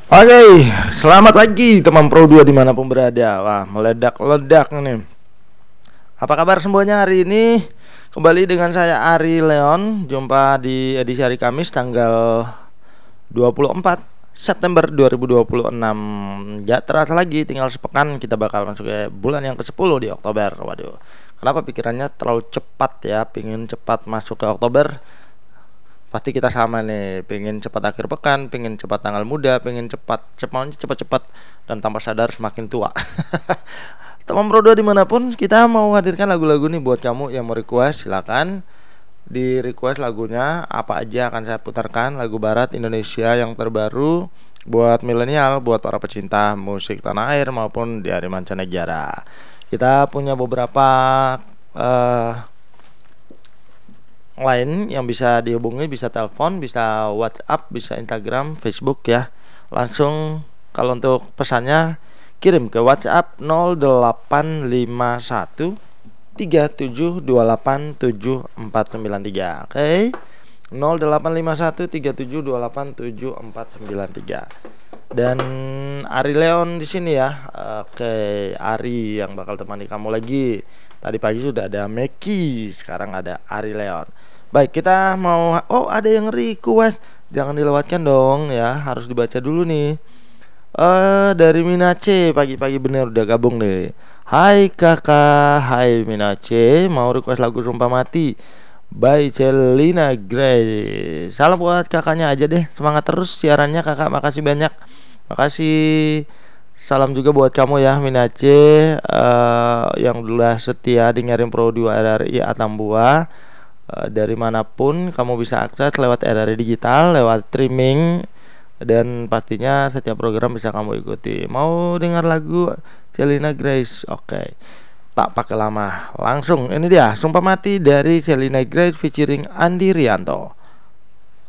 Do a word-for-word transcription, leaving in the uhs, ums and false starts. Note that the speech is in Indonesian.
Oke, selamat pagi teman Pro dua dimanapun berada. Wah, meledak-ledak nih. Apa kabar semuanya hari ini? Kembali dengan saya Ari Leon. Jumpa di edisi hari Kamis tanggal dua puluh empat September dua ribu dua puluh enam. Ya terasa lagi tinggal sepekan kita bakal masuk ke bulan yang ke sepuluh di Oktober. Waduh, kenapa pikirannya terlalu cepat ya? Pingin cepat masuk ke Oktober. Pasti kita sama nih, pengen cepat akhir pekan, pengen cepat tanggal muda, pengen cepat cepat cepat cepat dan tanpa sadar semakin tua. Teman Pro dua dimanapun, kita mau hadirkan lagu-lagu nih buat kamu yang mau request. Silakan di request lagunya, apa aja akan saya putarkan. Lagu barat Indonesia yang terbaru buat milenial, buat para pecinta musik tanah air maupun dari mancanegara. Kita punya beberapa uh, lain yang bisa dihubungi, bisa telepon, bisa WhatsApp, bisa Instagram, Facebook ya. Langsung kalau untuk pesannya kirim ke WhatsApp nol delapan lima satu tiga tujuh dua delapan tujuh empat sembilan tiga. Oke. Okay? nol delapan lima satu tiga tujuh dua delapan tujuh empat sembilan tiga. Dan Ari Leon di sini ya. Oke, okay, Ari yang bakal temani kamu lagi. Tadi pagi sudah ada Meki, sekarang ada Ari Leon. Baik, kita mau. Oh, ada yang request. Jangan dilewatkan dong ya, harus dibaca dulu nih. Eh uh, dari Minace, pagi-pagi bener udah gabung nih. Hai kakak, hai Minace, mau request lagu Sumpah Mati by Celina Gray. Salam buat kakaknya aja deh, semangat terus siarannya kakak, makasih banyak. Makasih. Salam juga buat kamu ya Minace, uh, yang udah setia dengerin Pro dua R R I Atambua. uh, Dari manapun kamu bisa akses lewat R R I Digital, lewat streaming. Dan pastinya setiap program bisa kamu ikuti. Mau dengar lagu Celina Grace? Oke, okay. Tak pakai lama, langsung ini dia Sumpah Mati dari Celina Grace featuring Andi Rianto.